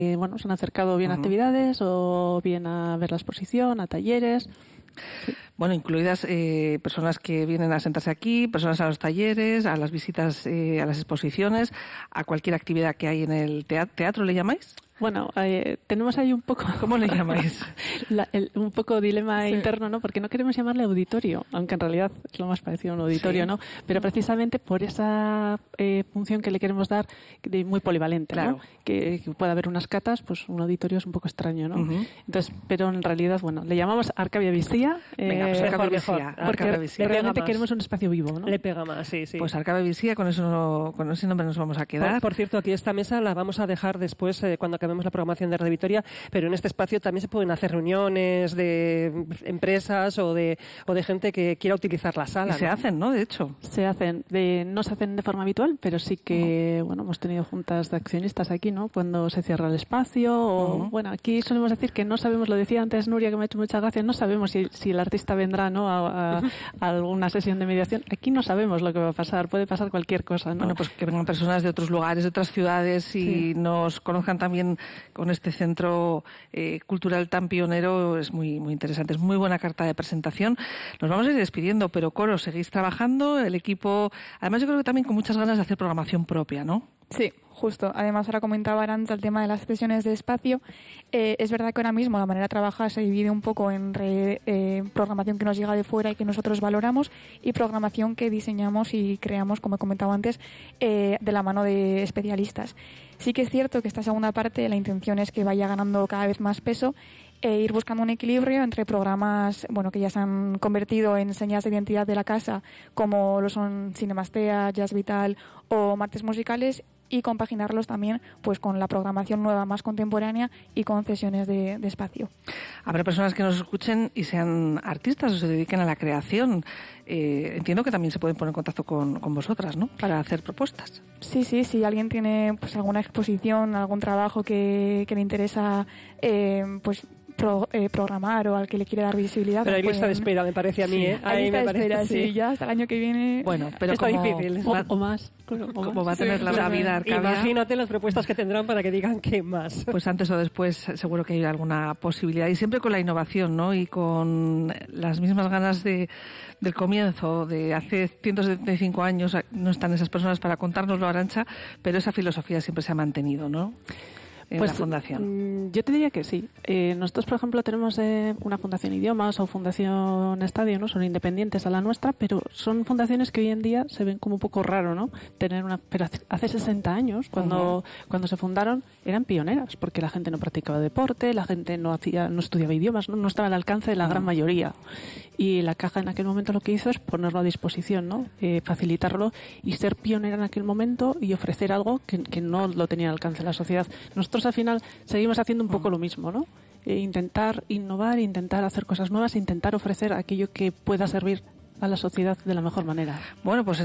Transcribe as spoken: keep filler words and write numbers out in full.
eh, bueno, se han acercado bien uh-huh. a actividades o bien a ver la exposición, a talleres. Sí. Bueno, incluidas eh, personas que vienen a sentarse aquí, personas a los talleres, a las visitas, eh, a las exposiciones, a cualquier actividad que hay en el teatro, ¿teatro le llamáis? Bueno, eh, tenemos ahí un poco... ¿Cómo le llamáis? La, el, un poco dilema sí. interno, ¿no? Porque no queremos llamarle auditorio, aunque en realidad es lo más parecido a un auditorio, sí. ¿no? Pero precisamente por esa eh, función que le queremos dar, de muy polivalente, claro. ¿no? Que, que pueda haber unas catas, pues un auditorio es un poco extraño, ¿no? Uh-huh. Entonces, pero en realidad, bueno, le llamamos Arcavia Visía. Eh, Venga, pues Arcavia Visía. Porque Arcavia Visía. realmente queremos un espacio vivo, ¿no? Le pega más, sí, sí. Pues Arcavia Visía, con eso no, con ese nombre nos vamos a quedar. Por, por cierto, aquí esta mesa la vamos a dejar después, eh, cuando acabemos la programación de Radio Vitoria, pero en este espacio también se pueden hacer reuniones de empresas o de o de gente que quiera utilizar la sala. Y se ¿no? hacen, ¿no? De hecho. Se hacen. De, no se hacen de forma habitual, pero sí que, uh-huh. bueno, hemos tenido juntas de accionistas aquí, ¿no? Cuando se cierra el espacio o, uh-huh. bueno, aquí solemos decir que no sabemos, lo decía antes Nuria, que me ha hecho mucha gracia, no sabemos si, si el artista vendrá, ¿no? A, a, a alguna sesión de mediación. Aquí no sabemos lo que va a pasar, puede pasar cualquier cosa, ¿no? Bueno, pues que vengan personas de otros lugares, de otras ciudades y sí. nos conozcan también con este centro eh, cultural tan pionero, es muy muy interesante, es muy buena carta de presentación. Nos vamos a ir despidiendo, pero Coro, seguís trabajando, el equipo, además yo creo que también con muchas ganas de hacer programación propia, ¿no? Sí, justo. Además, ahora comentaba Arantxa el tema de las sesiones de espacio. Eh, es verdad que ahora mismo la manera de trabajar se divide un poco en re, eh, programación que nos llega de fuera y que nosotros valoramos y programación que diseñamos y creamos, como he comentado antes, eh, de la mano de especialistas. Sí que es cierto que esta segunda parte, la intención es que vaya ganando cada vez más peso e ir buscando un equilibrio entre programas bueno que ya se han convertido en señas de identidad de la casa, como lo son Cinemastea, Jazz Vital o Martes Musicales, y compaginarlos también pues con la programación nueva más contemporánea y con sesiones de, de espacio. Habrá personas que nos escuchen y sean artistas o se dediquen a la creación. Eh, entiendo que también se pueden poner en contacto con, con vosotras, ¿no? Para hacer propuestas. Sí, sí, si alguien tiene pues alguna exposición, algún trabajo que, que le interesa eh, pues Pro, eh, programar o al que le quiere dar visibilidad. Pero hay pueden... lista de espera, me parece a mí, sí, ¿eh? Hay lista me de parece, espera, sí. sí, ya hasta el año que viene. Bueno, pero está como, difícil. O, o más. Como va a tener sí, la vida Arcavia. Imagínate las propuestas que tendrán para que digan qué más. Pues antes o después seguro que hay alguna posibilidad. Y siempre con la innovación, ¿no? Y con las mismas ganas de del comienzo, de hace ciento setenta y cinco años, no están esas personas para contárnoslo, Arantxa, pero esa filosofía siempre se ha mantenido, ¿no? En pues, la fundación. Yo te diría que sí. Eh, nosotros, por ejemplo, tenemos eh, una fundación Idiomas o fundación Estadio, ¿no? Son independientes a la nuestra, pero son fundaciones que hoy en día se ven como un poco raro, ¿no? Tener una, pero hace sesenta años, cuando uh-huh. cuando se fundaron, eran pioneras, porque la gente no practicaba deporte, la gente no hacía, no estudiaba idiomas, no, no estaba al alcance de la uh-huh. gran mayoría. Y la Caja en aquel momento lo que hizo es ponerlo a disposición, ¿no? Eh, facilitarlo y ser pionera en aquel momento y ofrecer algo que, que no lo tenía al alcance de la sociedad. Nosotros al final seguimos haciendo un poco lo mismo, ¿no? E intentar innovar, intentar hacer cosas nuevas, intentar ofrecer aquello que pueda servir a la sociedad de la mejor manera. Bueno, pues